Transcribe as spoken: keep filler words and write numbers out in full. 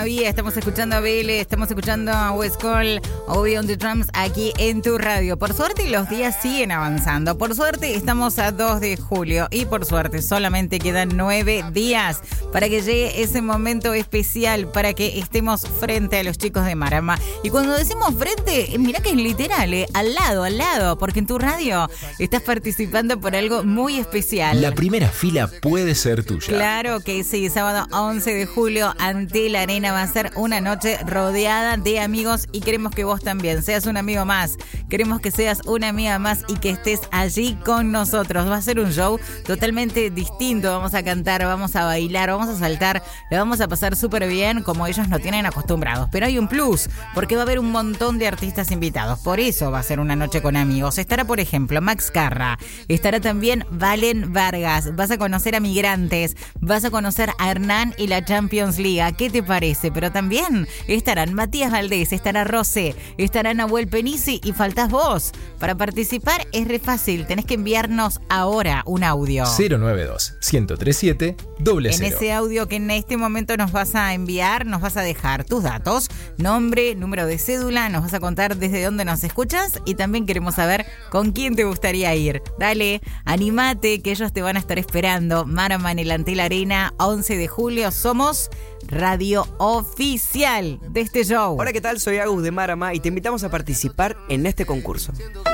todavía. Estamos escuchando a Vélez, estamos escuchando a West Cole, Obi on the Drums aquí en tu radio. Por suerte los días siguen avanzando. Por suerte estamos a dos de julio y por suerte solamente quedan nueve días para que llegue ese momento especial, para que estemos frente a los chicos de Marama. Y cuando decimos frente, mirá que es literal, ¿eh? al lado, al lado, porque en tu radio estás participando por algo muy especial. La primera fila puede ser tuya. Claro que sí, sábado once de julio, Antel Arena va a ser una noche rodeada de amigos y queremos que vos también seas un amigo más. Queremos que seas una amiga más y que estés allí con nosotros. Va a ser un show totalmente distinto. Vamos a cantar, vamos a bailar, vamos a saltar, le vamos a pasar súper bien como ellos nos tienen acostumbrados. Pero hay un plus, porque va a haber un montón de artistas invitados. Por eso va a ser una noche con amigos. Estará, por ejemplo, Max Carra. Estará también Valen Vargas. Vas a conocer a Migrantes. Vas a conocer a Hernán y la Champions League. ¿Qué te parece? Pero también estarán Matías Valdés, estará Rosé, estará Nahuel Penisi y faltás vos. Para participar es re fácil. Tenés que enviarnos ahora un audio. cero nueve dos, uno tres siete, cero cero. En ese audio que en este momento nos vas a enviar, nos vas a dejar tus datos, nombre, número de cédula, nos vas a contar desde dónde nos escuchas y también queremos saber con quién te gustaría ir. Dale, animate que ellos te van a estar esperando. Marama en el Antel Arena, once de julio. Somos radio oficial de este show. Hola, ¿qué tal? Soy Agus de Marama y te invitamos a participar en este concurso.